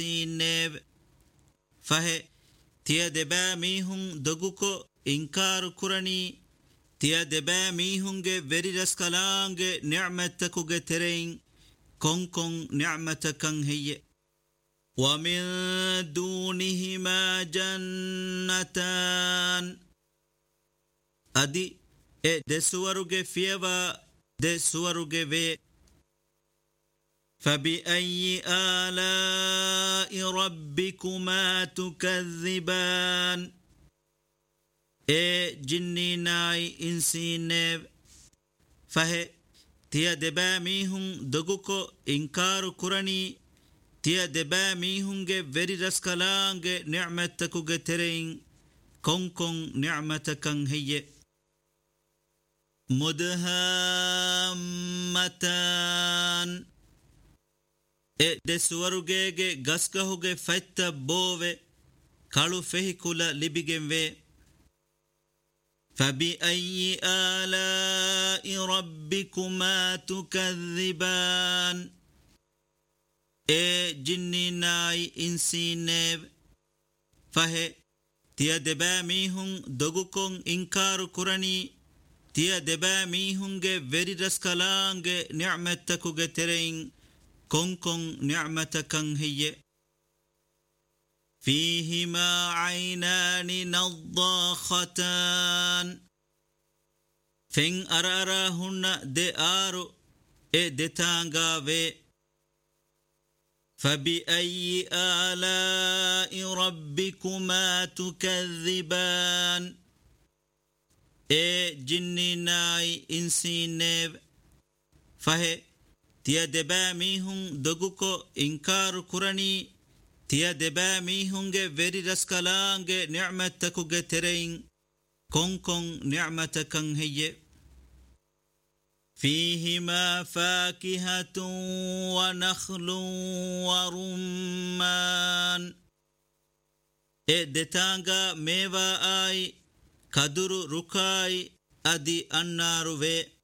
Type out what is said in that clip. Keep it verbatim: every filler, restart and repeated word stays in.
insinev fahe tiya deba mihun doguko inkaru kurani tiya deba mihunge veri raskalange ni'matakuge terein konkon ni'matakan heye wa min dunihima jannatan adi e desuwaruge fieva desuwaruge ve فبأي آلاء ربكما تكذبان اي جني ناي انسينيف فهي تيا دبا ميهن دغوكو انكار كراني تيا دبا ميهنگه وري رسكلانگه نعمتكوگه ترين كون كون نعمتكن هي مدهامتان e desuwarugege gaskahuge faitta bove kalu fehikula libigenve فبأي آلاء ربكما تكذبان e jinni nai insinev fahe tiya deba mihun dogukon inkaru kurani tiya deba mihunge veri raskalange ni'matakuge terein كونكون نعمتكن هي فيهما عينان نضاختان فين أراراهن دي آرو إي دي تانغاوي فبأي آلاء ربكما تكذبان إي جني ناي إنسينيف فهي tiya deba mihun doguko inkaru kurani tiya deba mihunge veri raskalange ni'matakuge terein konkon ni'matakan heye فيهما فاكهة ونخل ورمان e detanga meva ai kaduru rukai adi annaru ve